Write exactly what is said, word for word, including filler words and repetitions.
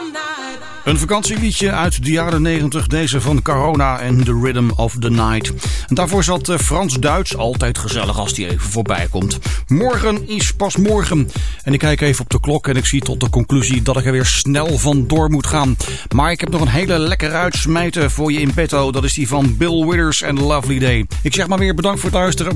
Een vakantieliedje uit de jaren negentig, deze van Corona en The Rhythm of the Night. En daarvoor zat Frans-Duits, altijd gezellig als die even voorbij komt. Morgen is pas morgen. En ik kijk even op de klok en ik zie tot de conclusie dat ik er weer snel vandoor moet gaan. Maar ik heb nog een hele lekkere uitsmijter voor je in petto. Dat is die van Bill Withers en Lovely Day. Ik zeg maar weer bedankt voor het luisteren.